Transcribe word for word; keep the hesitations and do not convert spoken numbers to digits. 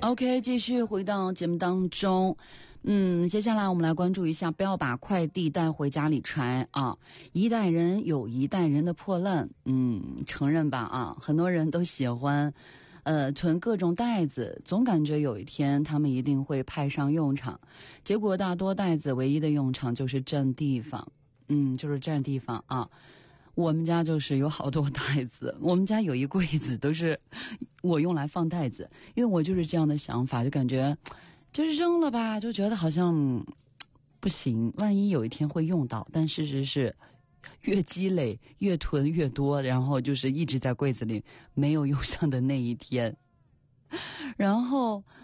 OK， 继续回到节目当中。嗯，接下来我们来关注一下，不要把快递带回家里拆啊！一代人有一代人的破烂，嗯，承认吧啊，很多人都喜欢，呃，囤各种袋子，总感觉有一天他们一定会派上用场。结果大多袋子唯一的用场就是占地方，嗯，就是占地方啊。我们家就是有好多袋子，我们家有一柜子都是我用来放袋子，因为我就是这样的想法，就感觉就是扔了吧，就觉得好像不行，万一有一天会用到。但事实是越积累越囤越多，然后就是一直在柜子里没有用上的那一天。然后